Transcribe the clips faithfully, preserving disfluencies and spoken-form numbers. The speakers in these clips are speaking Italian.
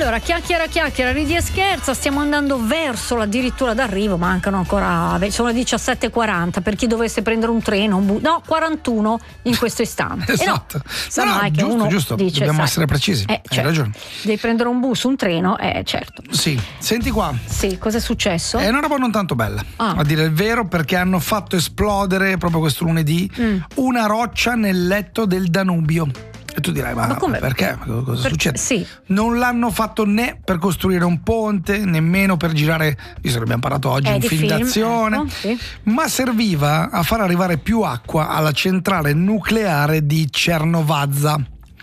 Allora, chiacchiera chiacchiera, ridi e scherza, stiamo andando verso addirittura d'arrivo, mancano ancora, sono le diciassette e quaranta per chi dovesse prendere un treno, un bu- no, quarantuno in questo istante. Esatto. Eh no, sa No, no, mai che giusto, uno giusto, dice, dobbiamo sai, essere precisi, eh, hai certo, ragione. Devi prendere un bus, un treno, eh certo. Sì, senti qua. Sì, cosa è successo? È una roba non tanto bella, Ah. a dire il vero, perché hanno fatto esplodere proprio questo lunedì Mm. una roccia nel letto del Danubio. E tu dirai, ma, Ma come? ma perché? Ma cosa Per- succede? sì. Non l'hanno fatto né per costruire un ponte, nemmeno per girare, visto che abbiamo parlato oggi, Eh, un di film, film, d'azione, ecco, sì. ma serviva a far arrivare più acqua alla centrale nucleare di Cernovazza.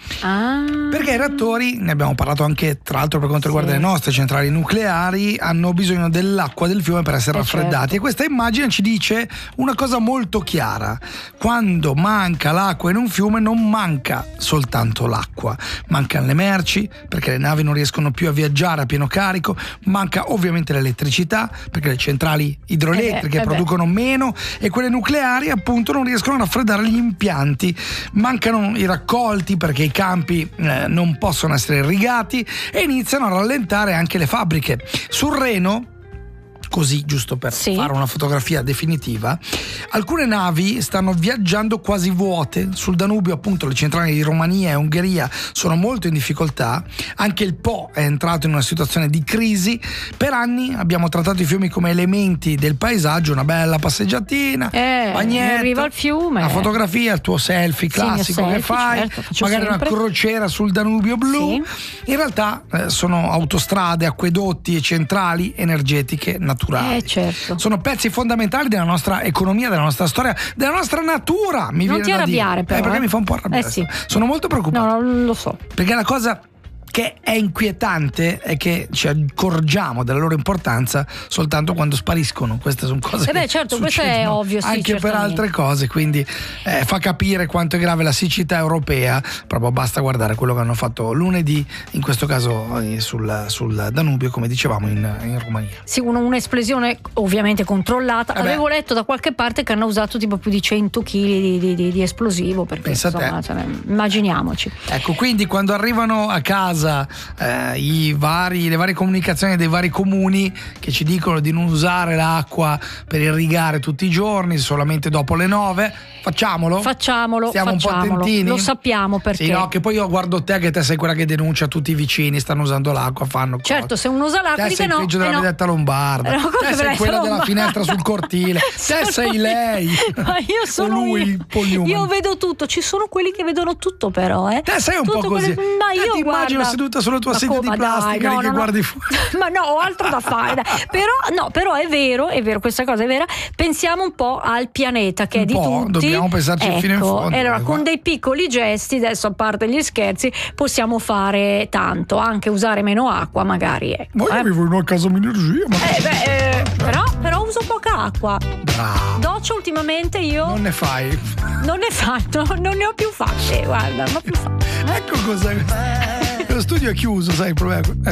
Ah. Perché i reattori, ne abbiamo parlato anche tra l'altro per quanto riguarda Sì. le nostre centrali nucleari, hanno bisogno dell'acqua del fiume per essere Eh, raffreddati, certo. e questa immagine ci dice una cosa molto chiara: quando manca l'acqua in un fiume non manca soltanto l'acqua, mancano le merci perché le navi non riescono più a viaggiare a pieno carico, manca ovviamente l'elettricità perché le centrali idroelettriche Eh beh, eh producono meno e quelle nucleari appunto non riescono a raffreddare gli impianti, mancano i raccolti perché i campi eh, non possono essere irrigati e iniziano a rallentare anche le fabbriche. Sul Reno, così giusto per Sì. fare una fotografia definitiva, alcune navi stanno viaggiando quasi vuote. Sul Danubio appunto le centrali di Romania e Ungheria sono molto in difficoltà, anche il Po è entrato in una situazione di crisi. Per anni abbiamo trattato i fiumi come elementi del paesaggio, una bella passeggiatina, Eh, bagnetto, arriva al fiume. la fotografia, il tuo selfie Sì, il mio classico che selfie, fai, certo, faccio magari sempre. una crociera sul Danubio blu. Sì. In realtà eh, sono autostrade, acquedotti e centrali energetiche naturali. Eh, certo. Sono pezzi fondamentali della nostra economia, della nostra storia, della nostra natura. Mi Non viene ti da arrabbiare, dire. però, Eh, perché eh. mi fa un po' arrabbiare. Eh, sì. Sono molto preoccupato. No, non lo so. Perché la cosa che è inquietante è che ci accorgiamo della loro importanza soltanto quando spariscono. Queste sono cose Eh beh, che certo, questo è succedono ovvio, sì, anche per certamente. altre cose, quindi eh, fa capire quanto è grave la siccità europea. Proprio basta guardare quello che hanno fatto lunedì, in questo caso eh, sul, sul Danubio, come dicevamo in, in Romania. Sì, un- un'esplosione ovviamente controllata. Eh beh. Avevo letto da qualche parte che hanno usato tipo più di cento chili di, di- di- di esplosivo, perché Pensa a te. insomma, cioè, immaginiamoci. Ecco, quindi quando arrivano a casa eh, i vari, le varie comunicazioni dei vari comuni che ci dicono di non usare l'acqua per irrigare tutti i giorni, solamente dopo le nove, facciamolo? Facciamolo, Stiamo un po' facciamolo. attentini? Lo sappiamo perché. Sì, no, che poi io guardo te, che te sei quella che denuncia tutti i vicini, stanno usando l'acqua, fanno cose. Certo, se uno usa l'acqua Te dica sei no. peggio della eh no. vedetta lombarda, Eh no, come te sei vedetta quella della lombarda? finestra sul cortile, te Sono sei io. lei. Ma io sono o lui, io. Paul Newman. Io vedo tutto, ci sono quelli che vedono tutto però, eh. Te sei un Tutto po' così. quelli- Ma Te io ti immagino guarda- seduta sulla tua Ma sedia come, di plastica dai, lì no, che no, no. guardi fuori. Ma no, ho altro da fare. Dai. Però, no, però è vero, è vero, questa cosa è vera. Pensiamo un po' al pianeta che Un è di po', tutti. dobbiamo pensarci ecco, fino in fondo, e allora, eh, con qua. dei piccoli gesti, adesso a parte gli scherzi, possiamo fare tanto, anche usare meno acqua, magari. Ecco, Ma io eh. vivo in una casa mineragia, ma Eh, beh, eh, però, però uso poca acqua. bravo. Doccia ultimamente io Non ne fai. non ne faccio, non ne ho più fatte, guarda, non ho più fatte. Ecco cos'è. Lo studio è chiuso, sai il problema.